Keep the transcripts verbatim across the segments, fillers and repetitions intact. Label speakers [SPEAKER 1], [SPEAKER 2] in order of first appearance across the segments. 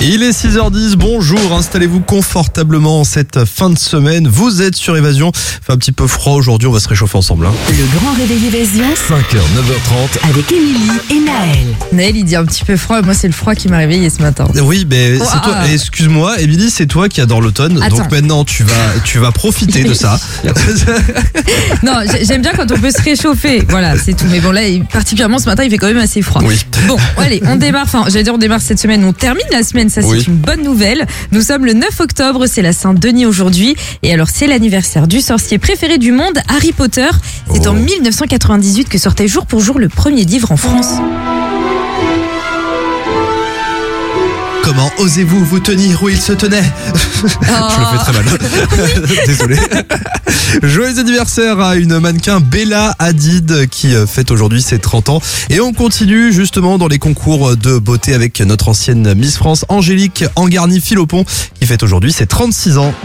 [SPEAKER 1] Il est six heures dix, bonjour, installez-vous confortablement en cette fin de semaine. Vous êtes sur Évasion, fait un petit peu froid aujourd'hui, on va se réchauffer ensemble. Hein.
[SPEAKER 2] Le grand réveil Évasion,
[SPEAKER 3] cinq heures, neuf heures trente.
[SPEAKER 2] avec Émilie et Naël.
[SPEAKER 4] Naël, il dit un petit peu froid. Moi, c'est le froid qui m'a réveillé ce matin.
[SPEAKER 1] Oui, mais
[SPEAKER 4] Oh,
[SPEAKER 1] c'est toi,
[SPEAKER 4] ah.
[SPEAKER 1] excuse-moi, Émilie, c'est toi qui adore l'automne,
[SPEAKER 4] Attends.
[SPEAKER 1] donc maintenant tu vas, tu vas profiter de ça.
[SPEAKER 4] Non, j'ai- j'aime bien quand on peut se réchauffer. Voilà, c'est tout. Mais bon, là, il- particulièrement ce matin, il fait quand même assez froid.
[SPEAKER 1] Oui.
[SPEAKER 4] Bon, allez, on démarre. Enfin, j'allais dire, on démarre cette semaine. On termine la semaine. Ça, c'est
[SPEAKER 1] Oui.
[SPEAKER 4] une bonne nouvelle. Nous sommes le neuf octobre. C'est la Saint-Denis aujourd'hui. Et alors, c'est l'anniversaire du sorcier préféré du monde, Harry Potter. C'est
[SPEAKER 1] Oh.
[SPEAKER 4] en mille neuf cent quatre-vingt-dix-huit que sortait jour pour jour le premier livre en France.
[SPEAKER 1] Comment osez-vous vous tenir où il se tenait? Je le fais très mal. Désolé. Joyeux anniversaire à une mannequin, Bella Hadid, qui fête aujourd'hui ses trente ans. Et on continue justement dans les concours de beauté avec notre ancienne Miss France, Angélique Angarny-Philopon, qui fête aujourd'hui ses trente-six ans.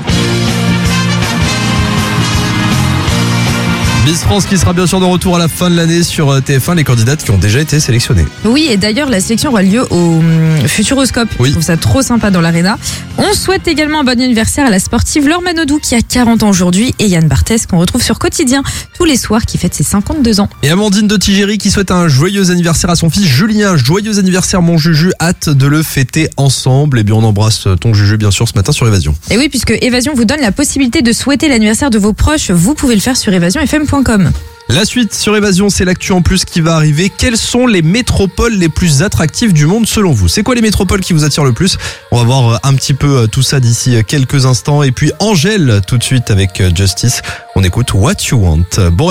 [SPEAKER 1] Miss France qui sera bien sûr de retour à la fin de l'année sur T F un, les candidates qui ont déjà été sélectionnées.
[SPEAKER 4] Oui, et d'ailleurs, la sélection aura lieu au hum, Futuroscope.
[SPEAKER 1] Oui.
[SPEAKER 4] Je trouve ça trop sympa dans l'aréna. On souhaite également un bon anniversaire à la sportive Laure Manodou qui a quarante ans aujourd'hui et Yann Barthès qu'on retrouve sur Quotidien tous les soirs qui fête ses cinquante-deux ans.
[SPEAKER 1] Et Amandine de Tigéry qui souhaite un joyeux anniversaire à son fils Julien. Joyeux anniversaire mon Juju, hâte de le fêter ensemble. Et bien on embrasse ton Juju bien sûr ce matin sur Évasion.
[SPEAKER 4] Et oui, puisque Évasion vous donne la possibilité de souhaiter l'anniversaire de vos proches, vous pouvez le faire sur évasion f m point com.
[SPEAKER 1] La suite sur Évasion, c'est l'actu en plus qui va arriver. Quelles sont les métropoles les plus attractives du monde selon vous? C'est quoi les métropoles qui vous attirent le plus? On va voir un petit peu tout ça d'ici quelques instants. Et puis Angèle tout de suite avec Justice. On écoute What You Want. Bon